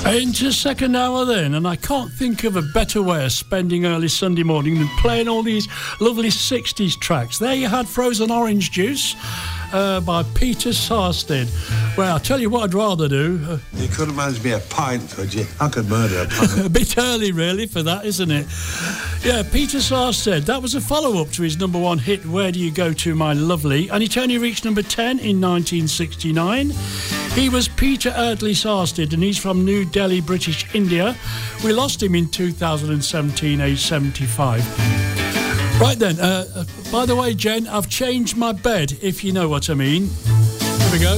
Into second hour then, and I can't think of a better way of spending early Sunday morning than playing all these lovely 60s tracks. There you had Frozen Orange Juice by Peter Sarsted. Well, I'll tell you what I'd rather do. You couldn't manage me a pint, could you? I could murder a pint. A bit early, really, for that, isn't it? Yeah, Peter Sarsted. That was a follow-up to his number one hit, Where Do You Go To, My Lovely? And it only reached number 10 in 1969. He was Peter Erdley Sarsted, and he's from New Delhi, British India. We lost him in 2017, age 75. Right then, by the way, Jen, I've changed my bed, if you know what I mean. Here we go.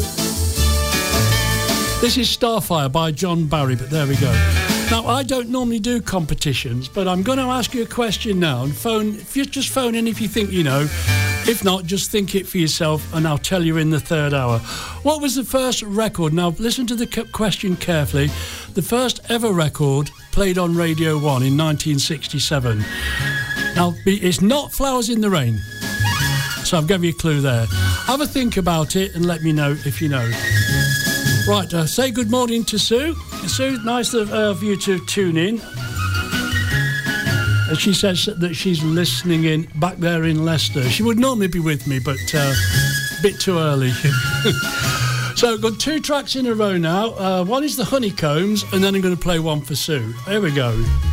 This is Starfire by John Barry, but there we go. Now, I don't normally do competitions, but I'm going to ask you a question now, and just phone in if you think you know. If not, just think it for yourself, and I'll tell you in the third hour. What was the first record? Now, listen to the question carefully. The first ever record played on Radio 1 in 1967. Now, it's not Flowers in the Rain. So I've given you a clue there. Have a think about it and let me know if you know. Right, say good morning to Sue. Sue, nice of you to tune in. She says that she's listening in back there in Leicester. She would normally be with me, but a bit too early. So I've got two tracks in a row now. One is the Honeycombs, and then I'm going to play one for Sue. Here we go.